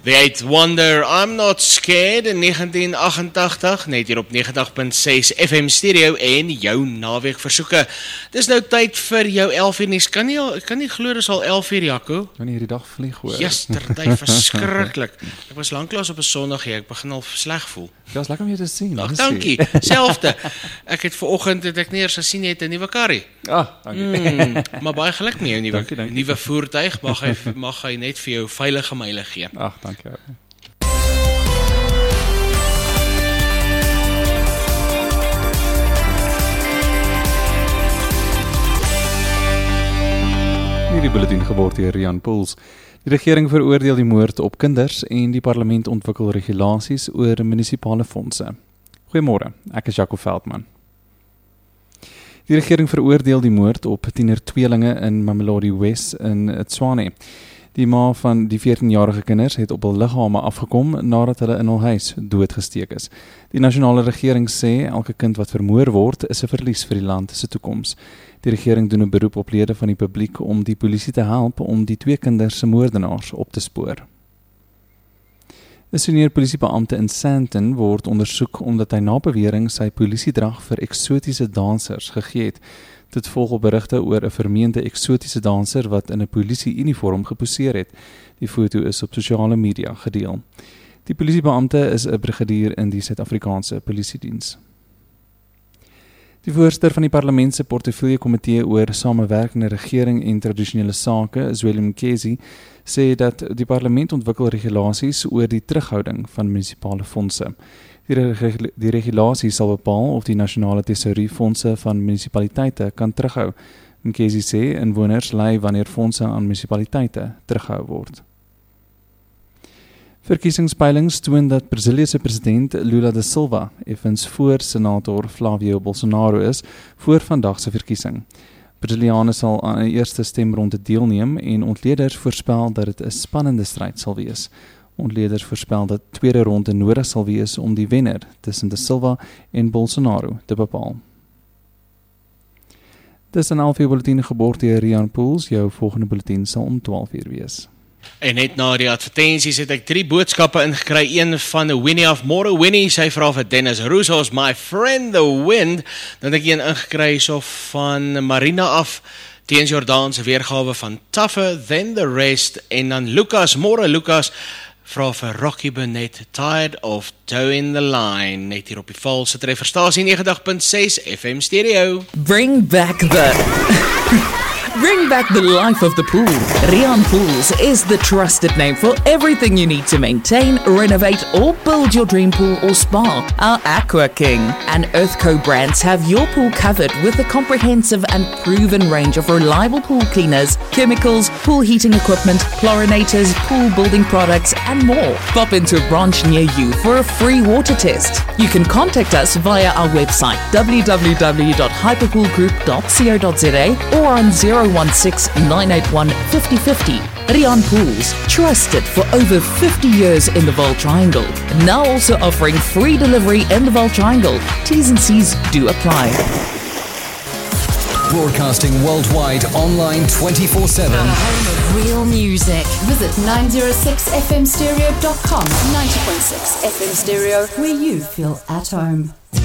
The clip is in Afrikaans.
The Eighth Wonder, I'm Not Scared in 1988, net hier op 90.6 FM Stereo en jou naweek versoeke. Dis nou tyd vir jou 11 uur nuus. Kan nie glo dis al 11 uur, Jaco? Kan nie hierdie dag vlieg hoor. Yesterday, verskriklik. Ek was lanklaas op 'n Sondag hier, ek begin al sleg voel. Ja, is lekker om jou te sien. Ag, dankie. Selfde. Ek het vanoggend nie eers gesien jy het 'n nuwe karry. Dankie. Maar baie geluk met jou Dankie. nuwe voertuig. Mag hy net vir jou veilige myle gee. Ag, dankie. Hierdie bulletin geword deur Rian Pools. Die regering veroordeel die moord op kinders en die parlement ontwikkel regulasies oor munisipale fondse. Goeiemôre, ek is Jaco Veldman. Die regering veroordeel die moord op tiener-tweelinge in Mamelodi West in Tshwane. Die ma van die 14-jarige kinders het op hul liggame afgekom nadat hulle in hul huis doodgesteek is. Die nasionale regering sê elke kind wat vermoor word is 'n verlies vir die land se toekoms. Die regering doen 'n beroep op lede van die publiek om die polisie te help om die twee kinders se moordenaars op te spoor. 'n Senior polisiebeampte in Sandton word ondersoek omdat hy na bewering sy polisiedrag vir eksotiese dansers gegee het. Dit volg op berigte oor 'n vermeende eksotiese danser wat in 'n polisie-uniform geposeer het. Die foto is op sosiale media gedeel. Die polisiebeampte is 'n brigadier in die Suid-Afrikaanse polisiediens. Die voorsitter van die parlement se portefeuljekomitee oor samewerkende regering en tradisionele sake, Zweli Mkhize, sê dat die parlement ontwikkel regulasies oor die terughouding van munisipale fondse. Die regulasies sal bepaal of die nasionale tesourie-fondse van munisipaliteite kan terughou. Mkhize sê inwoners ly wanneer fondse aan munisipaliteite teruggehou word. Verkiesingspeilings toon dat Brasilië se president Lula da Silva effens voor senator Flavio Bolsonaro is voor vandag se verkiesing. Brasiliane sal aan 'n eerste stemronde deelneem en ontleeders voorspel dat dit 'n spannende stryd sal wees. Ontleeders voorspel dat tweede ronde nodig sal wees om die wenner tussen da Silva en Bolsonaro te bepaal. Dis 'n 11 uur bulletin geborg deur Rian Pools. Jou volgende bulletin sal om 12 uur wees. En net na die advertensies het ek 3 boodskappe ingekry, een van Winnie af. Môre Winnie, sy vra vir Dennis Rousseau's My Friend the Wind. Dan het ek een ingekry so van Marina af, teens Jordaan se weergawe van Tougher Than the Rest. En dan Lucas, môre Lucas, vra vir Rocky Burnett, Tired of Toeing the Line. Net hier op die valse trefferstasie 90.6 FM Stereo. Bring back the life of the pool. Rian Pools is the trusted name for everything you need to maintain, renovate, or build your dream pool or spa. Our Aqua King and Earthco brands have your pool covered with a comprehensive and proven range of reliable pool cleaners, chemicals, pool heating equipment, chlorinators, pool building products, and more. Pop into a branch near you for a free water test. You can contact us via our website www.hyperpoolgroup.co.za or on 016-981-5050. Rian Pools, trusted for over 50 years in the Vaal Triangle. Now also offering free delivery in the Vaal Triangle. T's and C's do apply. Broadcasting worldwide, online 24/7. The home of real music. Visit 906fmstereo.com. 90.6 FM Stereo, where you feel at home.